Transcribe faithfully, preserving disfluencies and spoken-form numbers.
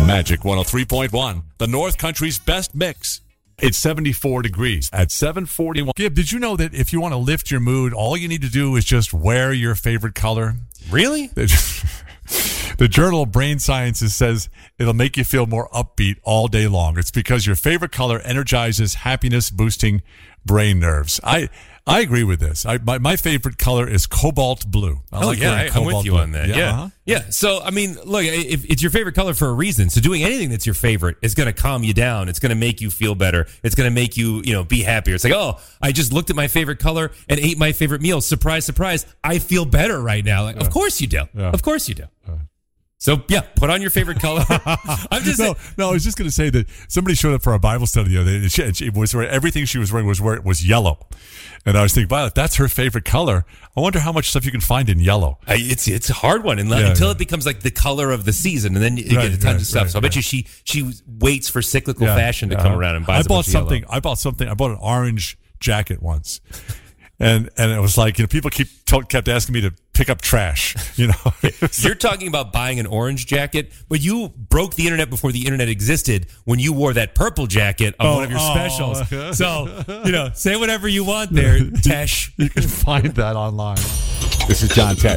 Magic one oh three point one, the North Country's best mix. It's seventy-four degrees at seven forty-one. Gib, did you know that if you want to lift your mood, all you need to do is just wear your favorite color? Really? The Journal of Brain Sciences says it'll make you feel more upbeat all day long. It's because your favorite color energizes happiness-boosting brain nerves. I I agree with this. I, my, my favorite color is cobalt blue. I oh, like yeah, I, I'm with you blue. on that. Yeah. Yeah. Uh-huh. yeah. So, I mean, look, if it's your favorite color for a reason. So doing anything that's your favorite is going to calm you down. It's going to make you feel better. It's going to make you, you know, be happier. It's like, oh, I just looked at my favorite color and ate my favorite meal. Surprise, surprise. I feel better right now. Like, yeah. Of course you do. Yeah. Of course you do. Uh. So, yeah, put on your favorite color. I'm just no, no, I was just going to say that somebody showed up for a Bible study the other day. She, she was wearing, everything she was wearing was where it was yellow. And I was thinking, Violet, that's her favorite color. I wonder how much stuff you can find in yellow. I, it's it's a hard one and, yeah, until yeah. it becomes like the color of the season, and then you right, get a ton right, of stuff. Right, so I bet right. you she she waits for cyclical yeah, fashion to yeah. come around and buy. I bought something. Yellow. I bought something. I bought an orange jacket once. And and it was like, you know, people keep told, kept asking me to pick up trash, you know. You're talking about buying an orange jacket, but you broke the internet before the internet existed when you wore that purple jacket on oh, one of your oh. specials. So, you know, say whatever you want there, Tesh. You can find that online. This is John Tesh.